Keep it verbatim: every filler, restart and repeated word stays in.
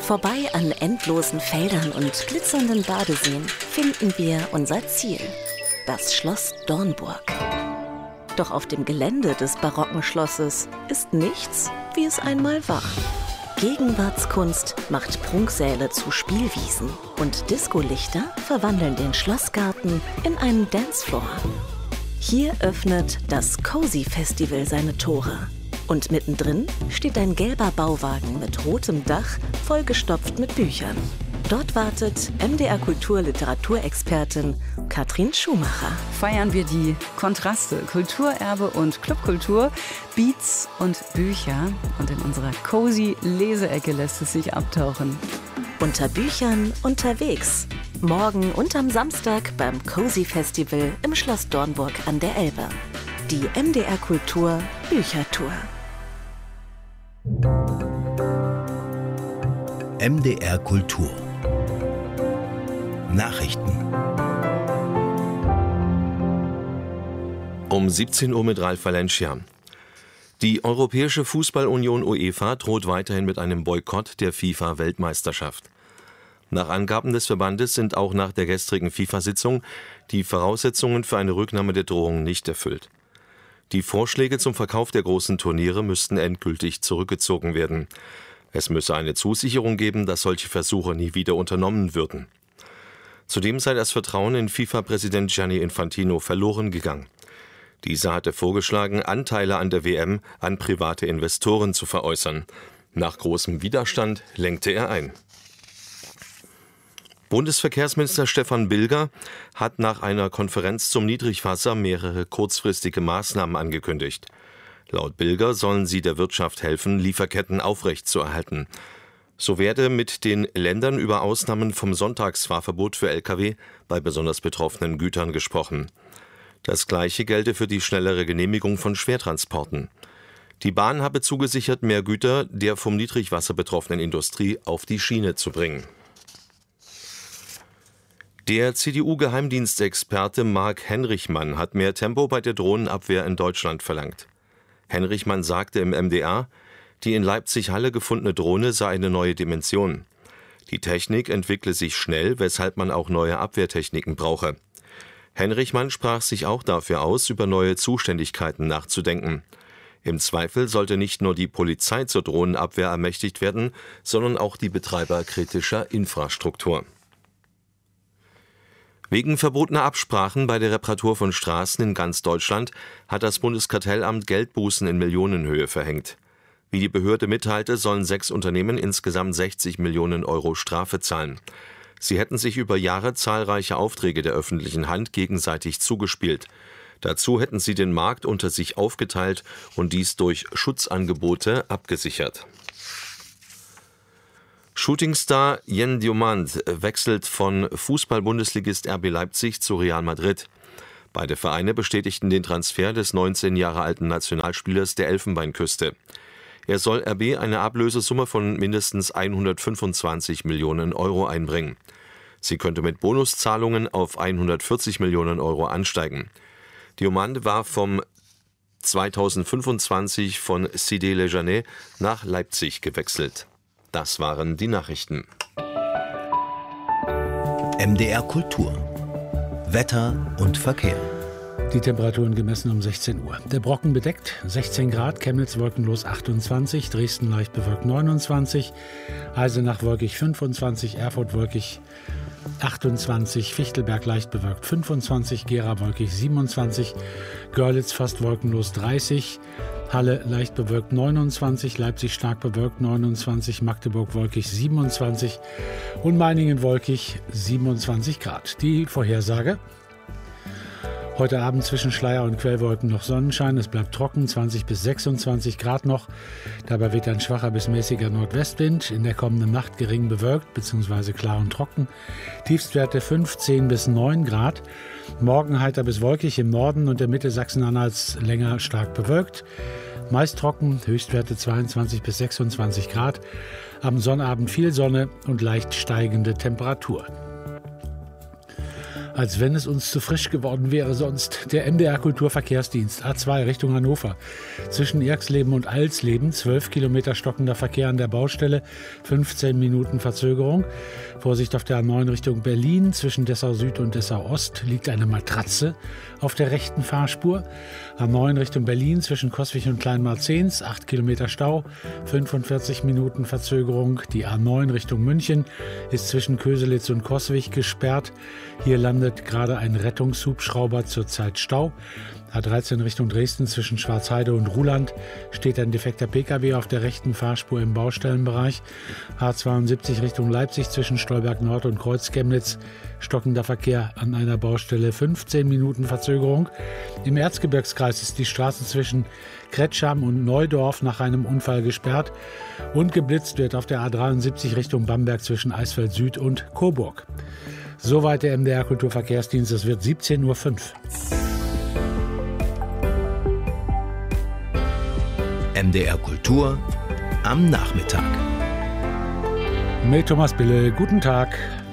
Vorbei an endlosen Feldern und glitzernden Badeseen finden wir unser Ziel, das Schloss Dornburg. Doch auf dem Gelände des barocken Schlosses ist nichts, wie es einmal war. Gegenwartskunst macht Prunksäle zu Spielwiesen und Discolichter verwandeln den Schlossgarten in einen Dancefloor. Hier öffnet das Cozy Festival seine Tore. Und mittendrin steht ein gelber Bauwagen mit rotem Dach, vollgestopft mit Büchern. Dort wartet M D R Kultur-Literaturexpertin Katrin Schumacher. Feiern wir die Kontraste, Kulturerbe und Clubkultur, Beats und Bücher. Und in unserer cozy Leseecke lässt es sich abtauchen. Unter Büchern unterwegs. Morgen und am Samstag beim Cozy Festival im Schloss Dornburg an der Elbe. Die M D R Kultur Büchertour. M D R Kultur Nachrichten. Um siebzehn Uhr mit Ralf Valencia. Die Europäische Fußballunion UEFA droht weiterhin mit einem Boykott der FIFA-Weltmeisterschaft. Nach Angaben des Verbandes sind auch nach der gestrigen FIFA-Sitzung die Voraussetzungen für eine Rücknahme der Drohung nicht erfüllt. Die Vorschläge zum Verkauf der großen Turniere müssten endgültig zurückgezogen werden. Es müsse eine Zusicherung geben, dass solche Versuche nie wieder unternommen würden. Zudem sei das Vertrauen in FIFA-Präsident Gianni Infantino verloren gegangen. Dieser hatte vorgeschlagen, Anteile an der W M an private Investoren zu veräußern. Nach großem Widerstand lenkte er ein. Bundesverkehrsminister Stefan Bilger hat nach einer Konferenz zum Niedrigwasser mehrere kurzfristige Maßnahmen angekündigt. Laut Bilger sollen sie der Wirtschaft helfen, Lieferketten aufrechtzuerhalten. So werde mit den Ländern über Ausnahmen vom Sonntagsfahrverbot für L K W bei besonders betroffenen Gütern gesprochen. Das Gleiche gelte für die schnellere Genehmigung von Schwertransporten. Die Bahn habe zugesichert, mehr Güter der vom Niedrigwasser betroffenen Industrie auf die Schiene zu bringen. Der C D U-Geheimdienstexperte Marc Henrichmann hat mehr Tempo bei der Drohnenabwehr in Deutschland verlangt. Henrichmann sagte im M D R, die in Leipzig-Halle gefundene Drohne sei eine neue Dimension. Die Technik entwickle sich schnell, weshalb man auch neue Abwehrtechniken brauche. Henrichmann sprach sich auch dafür aus, über neue Zuständigkeiten nachzudenken. Im Zweifel sollte nicht nur die Polizei zur Drohnenabwehr ermächtigt werden, sondern auch die Betreiber kritischer Infrastruktur. Wegen verbotener Absprachen bei der Reparatur von Straßen in ganz Deutschland hat das Bundeskartellamt Geldbußen in Millionenhöhe verhängt. Wie die Behörde mitteilte, sollen sechs Unternehmen insgesamt sechzig Millionen Euro Strafe zahlen. Sie hätten sich über Jahre zahlreiche Aufträge der öffentlichen Hand gegenseitig zugespielt. Dazu hätten sie den Markt unter sich aufgeteilt und dies durch Schutzangebote abgesichert. Shootingstar Yen Diomand wechselt von Fußball-Bundesligist R B Leipzig zu Real Madrid. Beide Vereine bestätigten den Transfer des neunzehn Jahre alten Nationalspielers der Elfenbeinküste. Er soll R B eine Ablösesumme von mindestens hundertfünfundzwanzig Millionen Euro einbringen. Sie könnte mit Bonuszahlungen auf hundertvierzig Millionen Euro ansteigen. Diomand war vom zweitausendfünfundzwanzig von Cité Lejanet nach Leipzig gewechselt. Das waren die Nachrichten. M D R Kultur. Wetter und Verkehr. Die Temperaturen gemessen um sechzehn Uhr. Der Brocken bedeckt, sechzehn Grad, Chemnitz wolkenlos achtundzwanzig, Dresden leicht bewölkt neunundzwanzig, Eisenach wolkig fünfundzwanzig, Erfurt wolkig achtundzwanzig, Fichtelberg leicht bewölkt fünfundzwanzig, Gera wolkig siebenundzwanzig, Görlitz fast wolkenlos dreißig, Halle leicht bewölkt neunundzwanzig, Leipzig stark bewölkt neunundzwanzig, Magdeburg wolkig siebenundzwanzig und Meiningen wolkig siebenundzwanzig Grad. Die Vorhersage: Heute Abend zwischen Schleier und Quellwolken noch Sonnenschein. Es bleibt trocken, zwanzig bis sechsundzwanzig Grad noch. Dabei weht ein schwacher bis mäßiger Nordwestwind. In der kommenden Nacht gering bewölkt bzw. klar und trocken. Tiefstwerte fünfzehn bis neun Grad. Morgen heiter bis wolkig im Norden und der Mitte Sachsen-Anhalts länger stark bewölkt. Meist trocken, Höchstwerte zweiundzwanzig bis sechsundzwanzig Grad. Am Sonnabend viel Sonne und leicht steigende Temperatur. als wenn es uns zu frisch geworden wäre sonst. Der M D R Kulturverkehrsdienst A zwei Richtung Hannover. Zwischen Erxleben und Alsleben zwölf Kilometer stockender Verkehr an der Baustelle, fünfzehn Minuten Verzögerung. Vorsicht auf der A neun Richtung Berlin. Zwischen Dessau Süd und Dessau Ost liegt eine Matratze auf der rechten Fahrspur. A neun Richtung Berlin zwischen Coswig und Kleinmarzens, acht Kilometer Stau, fünfundvierzig Minuten Verzögerung. Die A neun Richtung München ist zwischen Köselitz und Coswig gesperrt. Hier landet gerade ein Rettungshubschrauber, zurzeit Stau. A dreizehn Richtung Dresden zwischen Schwarzheide und Ruhland steht ein defekter Pkw auf der rechten Fahrspur im Baustellenbereich. A zweiundsiebzig Richtung Leipzig zwischen Stolberg Nord und Kreuz-Chemnitz stockender Verkehr an einer Baustelle, fünfzehn Minuten Verzögerung. Im Erzgebirgskreis ist die Straße zwischen Kretscham und Neudorf nach einem Unfall gesperrt und geblitzt wird auf der A dreiundsiebzig Richtung Bamberg zwischen Eisfeld Süd und Coburg. Soweit der M D R Kulturverkehrsdienst, es wird siebzehn Uhr fünf. M D R Kultur am Nachmittag. Mit Thomas Bille, guten Tag.